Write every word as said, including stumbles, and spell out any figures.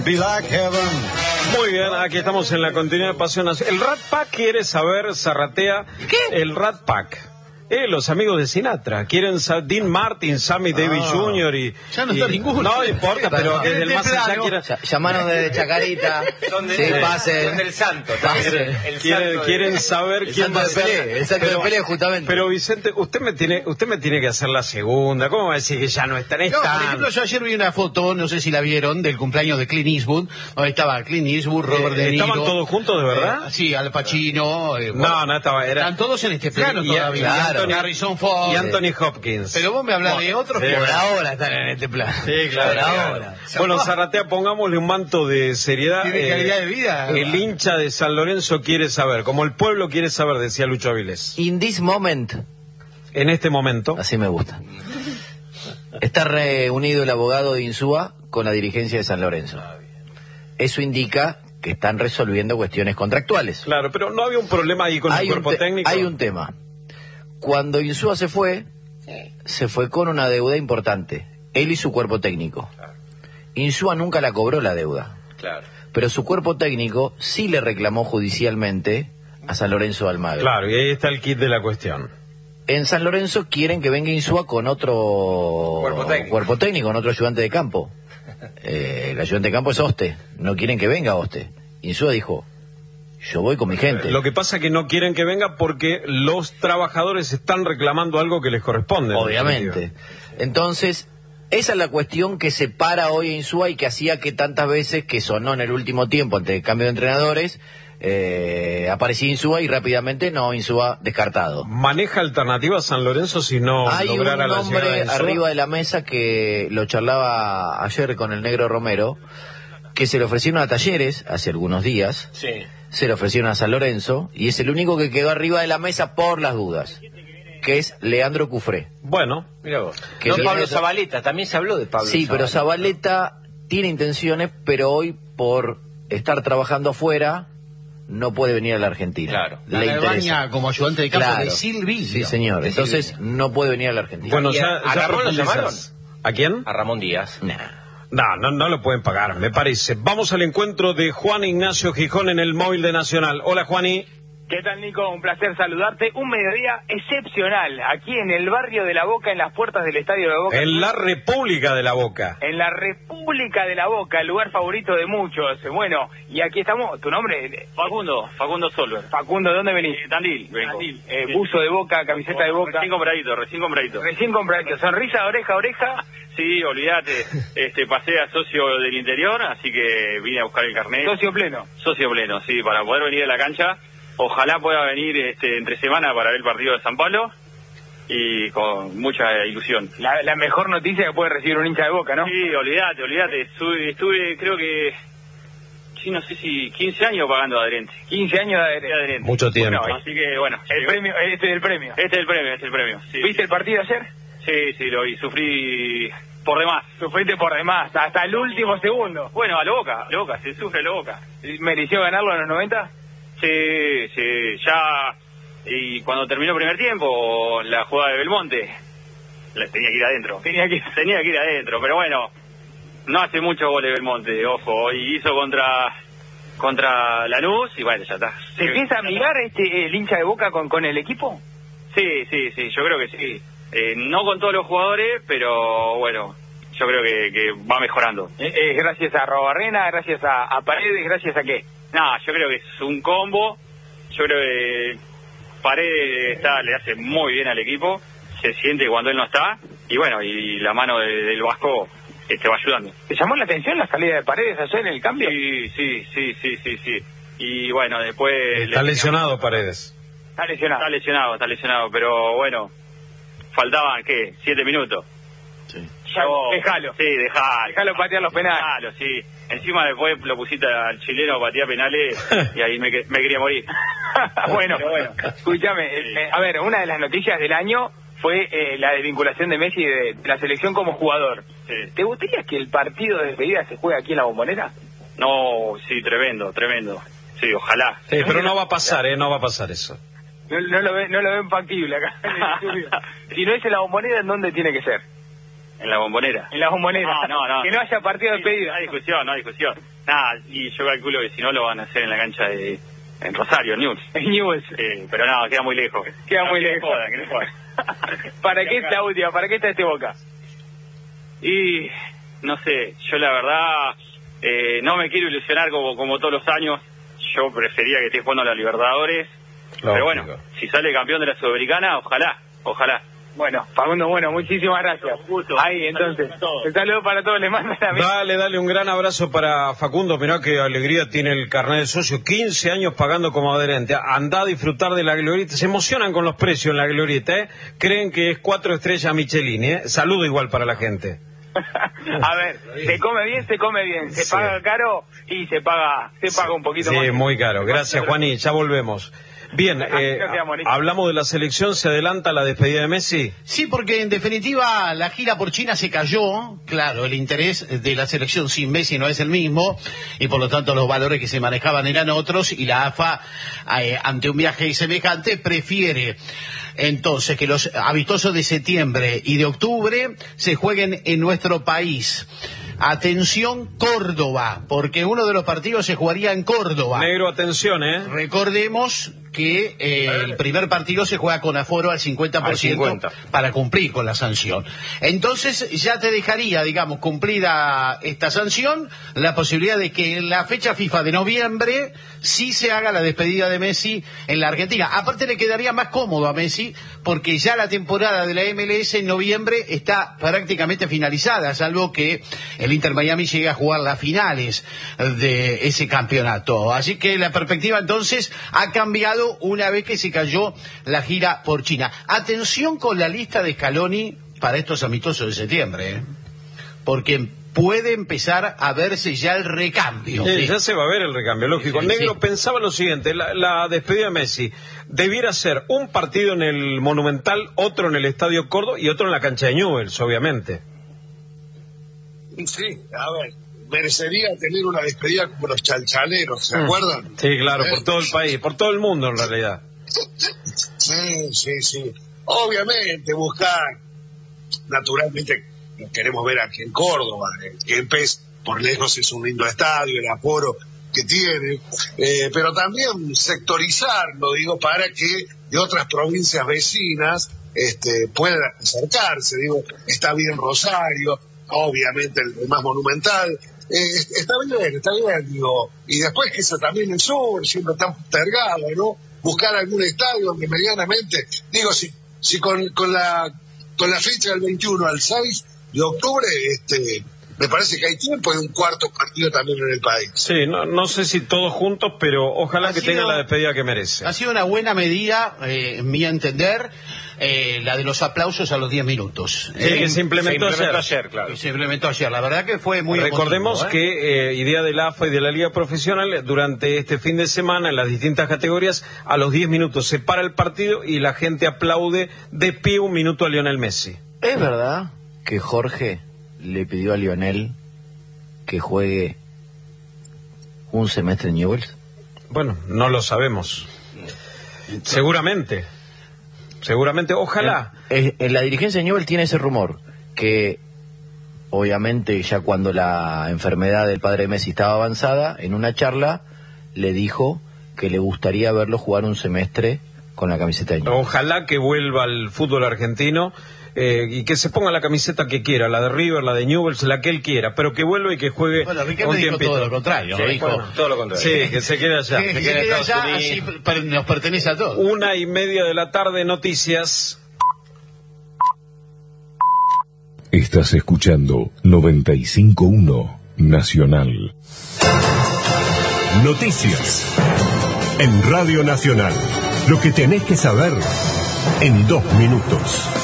Be like heaven. Muy bien, aquí estamos en la continuidad de Pasión Nacional. El Rat Pack quiere saber, Zarratea. ¿Qué? El Rat Pack. Eh, los amigos de Sinatra quieren saber, Dean Martin, Sammy Davis Ah. junior y... Ya no y- está ninguno. No importa, pero No, desde el más allá temprano. quieren... Ya- Llamaron desde Chacarita. Son de- Sí, de- pasen. son del santo. Pasen. El, el Quieren, santo de- quieren saber El quién santo va a de ser. Pelé, el santo de Pelé, justamente. Pero Vicente, usted me tiene, usted me tiene que hacer la segunda. ¿Cómo va a decir que ya no están? No, por Están. ejemplo, yo ayer vi una foto, no sé si la vieron, del cumpleaños de Clint Eastwood. Donde estaba Clint Eastwood, Robert Eh, De Niro. ¿estaban todos juntos, de verdad? Eh, sí, Al Pacino. eh, No, bueno, no estaba, era... Están todos en este plano y- todavía. y Claro. Anthony, Harrison Ford. Y Anthony Hopkins. Pero vos me hablas de otros. Sí, que- Por ahora están en este plan. Sí, claro. Por claro. ahora. Bueno, Zarratea, pongámosle un manto de seriedad. Tiene calidad de vida. El hincha de San Lorenzo quiere saber, como el pueblo quiere saber, decía Lucho Avilés. In this moment, En este momento, así me gusta. Está reunido el abogado de Insúa con la dirigencia de San Lorenzo. Eso indica que están resolviendo cuestiones contractuales. claro, pero no había un problema ahí con el Hay un, cuerpo te- técnico. hay un tema. Cuando Insúa se fue, se fue con una deuda importante. Él y su cuerpo técnico. Insúa nunca la cobró la deuda. Claro. Pero su cuerpo técnico sí le reclamó judicialmente a San Lorenzo de Almagro. Claro, y ahí está el kit de la cuestión. En San Lorenzo quieren que venga Insúa con otro Cuerpo técnico. cuerpo técnico, con otro ayudante de campo. Eh, el ayudante de campo es Oste. No quieren que venga Oste. Insúa dijo, yo voy con mi gente. Lo que pasa es que no quieren que venga porque los trabajadores están reclamando algo que les corresponde. en Obviamente. definitiva. Entonces, esa es la cuestión que separa hoy a Insúa y que hacía que tantas veces, que sonó en el último tiempo ante el cambio de entrenadores, eh, aparecía Insúa y rápidamente no, Insúa descartado. ¿Maneja alternativas San Lorenzo si no Hay un lograra la llegada nombre de Insúa? arriba de la mesa que lo charlaba ayer con el negro Romero, que se le ofrecieron a Talleres hace algunos días, Sí. se le ofrecieron a San Lorenzo, y es el único que quedó arriba de la mesa por las dudas, que es Leandro Cufré. Bueno, Mira vos. Que No tiene Pablo esa- Zabaleta, también se habló de Pablo Sí, pero Zabaleta tiene intenciones, pero hoy por estar trabajando afuera no puede venir a la Argentina. Claro. La Le Albaña interesa. como ayudante de campo Claro. de Silvio. Sí, señor. De Ences Silvio. no puede venir a la Argentina. bueno, ¿Y ya, a- a ya Ramón lo profundizas. ¿A quién? A Ramón Díaz. Nah. No, no, no lo pueden pagar, me parece. Vamos al encuentro de Juan Ignacio Gijón en el móvil de Nacional. Hola, Juani. ¿Qué tal, Nico? Un placer saludarte. Un mediodía excepcional aquí en el barrio de La Boca, en las puertas del Estadio de La Boca. En la República de la Boca. En la República de La Boca, el lugar favorito de muchos. Bueno, y aquí estamos. ¿Tu nombre? Facundo, Facundo Solver. Facundo, ¿de dónde venís? Tandil, vengo. Tandil. Eh, buzo de Boca, camiseta de Boca. Recién compradito, recién compradito. Recién compradito. Sonrisa, oreja, oreja. Sí, olvídate. Este, pasé a socio del interior, así que vine a buscar el carnet. Socio pleno. Socio pleno, sí, para poder venir a la cancha. Ojalá pueda venir este, entre semana para ver el partido de San Pablo y con mucha ilusión. La, la mejor noticia que puede recibir un hincha de Boca, ¿no? Sí, olvídate, olvídate. Estuve, estuve, creo que, sí, no sé si quince años pagando adherente. quince años de De adherencia. adherente. Mucho tiempo. Bueno, así que bueno. El sí, premio, este es el premio. Este es el premio, este es el premio. Sí, ¿Viste el partido ayer? Sí, sí, lo vi. Sufrí por demás. Sufriste por demás, hasta el último segundo. Bueno, a lo Boca, a lo Boca, se sufre a lo Boca. ¿Mereció ganarlo en los noventa? Sí, sí, ya. Y cuando terminó el primer tiempo, la jugada de Belmonte, la tenía que ir adentro. Tenía que... Tenía que ir adentro, pero bueno, no hace mucho goles Belmonte, ojo, y hizo contra contra Lanús y bueno, ya está. ¿Se empieza a mirar este el hincha de Boca con, con el equipo? Sí, sí, sí, yo creo que sí. Eh, no con todos los jugadores, pero bueno, yo creo que, que va mejorando. Eh, eh, gracias a Robarrena, gracias a, a Paredes, gracias a qué. No, yo creo que es un combo. Yo creo que Paredes está, le hace muy bien al equipo. Se siente cuando él no está. Y bueno, y la mano de- del Vasco este, va ayudando. ¿Te llamó la atención la salida de Paredes ayer en el cambio? Sí, sí, sí, sí, sí, sí. Y bueno, después... Está le- lesionado Paredes. Está lesionado. Está lesionado, está lesionado. Pero bueno, faltaban, ¿qué? Siete minutos. Ya, Yo- dejalo. Sí, dejalo. Dejalo patear los penales. Dejalo, sí. Encima después lo pusiste al chileno a patear penales y ahí me, que- me quería morir. bueno, Pero bueno. escúchame, Sí. eh, a ver, una de las noticias del año fue eh, la desvinculación de Messi de, de la selección como jugador. Sí. ¿Te gustaría que el partido de despedida se juegue aquí en la Bombonera? No, sí, tremendo, tremendo. Sí, ojalá. Sí, pero no va a pasar, ¿eh? No va a pasar eso. No, no lo ve, no lo ven factible acá en el estudio. Si no es en la Bombonera, ¿en dónde tiene que ser? En la Bombonera. En la Bombonera. No, no, no. Que no haya partido de despedida. No hay discusión, no hay discusión. nada, y yo calculo que si no lo van a hacer en la cancha de en Rosario, News. En News. Eh, pero no, queda muy lejos. Queda muy que lejos. no joda, que no joda. ¿Para qué es la última? ¿Para qué está este Boca? Y no sé, yo la verdad eh, no me quiero ilusionar como, como todos los años. Yo prefería que esté jugando a la Libertadores. Lógico. Pero bueno, si sale campeón de la Sudamericana, ojalá, ojalá. Bueno, Facundo, bueno, muchísimas gracias. Gusto. Ahí, entonces, un saludo para todos, les mando la misma. Dale, dale un gran abrazo para Facundo. Mirá qué alegría tiene el carnet de socio. quince años pagando como adherente. Andá a disfrutar de la glorieta. Se emocionan con los precios en la glorieta, ¿eh? Creen que es cuatro estrellas Michelin, ¿eh? Saludo igual para la gente. A ver, se come bien, se come bien. Se Sí. paga caro y se paga se paga un poquito Sí, más. muy caro. Gracias, Juaní. Ya volvemos. Bien, eh, Gracias, Monito. hablamos de la selección. ¿Se adelanta la despedida de Messi? Sí, porque en definitiva la gira por China se cayó. Claro, el interés de la selección sin Messi no es el mismo y por lo tanto los valores que se manejaban eran otros y la A F A, eh, ante un viaje semejante, prefiere entonces que los amistosos de septiembre y de octubre se jueguen en nuestro país. Atención, Córdoba, porque uno de los partidos se jugaría en Córdoba. Negro, atención, ¿eh? Recordemos que eh, el primer partido se juega con aforo al cincuenta por ciento Al cincuenta. para cumplir con la sanción. Entonces ya te dejaría, digamos, cumplida esta sanción, la posibilidad de que en la fecha FIFA de noviembre sí se haga la despedida de Messi en la Argentina. Aparte le quedaría más cómodo a Messi porque ya la temporada de la M L S en noviembre está prácticamente finalizada, salvo que el Inter Miami llegue a jugar las finales de ese campeonato. Así que la perspectiva entonces ha cambiado una vez que se cayó la gira por China. Atención con la lista de Scaloni para estos amistosos de septiembre, ¿eh? Porque puede empezar a verse ya el recambio. Sí, ¿sí? ya se va a ver el recambio, lógico. Sí, Negro sí. pensaba lo siguiente, la, la despedida de Messi debiera ser un partido en el Monumental, otro en el Estadio Córdoba y otro en la cancha de Newell's, obviamente. Sí, a ver, merecería tener una despedida como los chalchaleros, ¿se acuerdan? Sí, claro, ¿Eh? por todo el país, por todo el mundo en realidad. Sí, sí, sí. Obviamente, buscar, naturalmente, queremos ver aquí en Córdoba, el Kempes, por lejos es un lindo estadio, el aforo que tiene, eh, pero también sectorizarlo, digo, para que de otras provincias vecinas este, puedan acercarse, digo, está bien Rosario, obviamente el, el más monumental, eh, está bien, está bien, digo, y después que eso también el sur, siempre tan postergado, ¿no? Buscar algún estadio donde medianamente, digo, si, si con, con la con la fecha del veintiuno al seis de octubre, este, me parece que hay tiempo de un cuarto partido también en el país. Sí, no, no sé si todos juntos, pero ojalá Ha que sido- tengan la despedida que merece. Ha sido una buena medida, eh, en mi entender, eh, la de los aplausos a los diez minutos. Sí, que se implementó, Se implementó ayer. ayer, claro. Que se implementó ayer. La verdad que fue muy Recordemos emotivo, ¿eh? que eh, idea de la A F A y de la Liga Profesional, durante este fin de semana, en las distintas categorías, a los diez minutos se para el partido y la gente aplaude de pie un minuto a Lionel Messi. ¿Es verdad que Jorge le pidió a Lionel que juegue un semestre en Newell's? Bueno, no lo sabemos. Seguramente. Seguramente, ojalá. En, en la dirigencia de Newell's tiene ese rumor, que obviamente ya cuando la enfermedad del padre de Messi estaba avanzada, en una charla le dijo que le gustaría verlo jugar un semestre con la camiseta de Newell's. Ojalá que vuelva al fútbol argentino eh, y que se ponga la camiseta que quiera, la de River, la de Newell's, la que él quiera, pero que vuelva y que juegue Bueno, Ricardo un dijo tiempito. todo lo contrario, ¿no? Sí, Dijo, bueno, todo lo contrario. sí, que se quede allá. que se se queda en quede Estados allá, Unidos. así per- nos pertenece a todos. Una y media de la tarde, noticias. Estás escuchando noventa y cinco punto uno Nacional. Noticias. En Radio Nacional. Lo que tenés que saber en dos minutos.